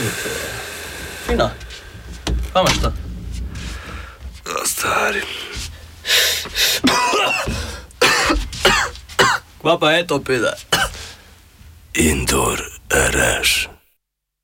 Fino. Kaj imaš to? Stari. Kva pa je to pide? Indoor reš.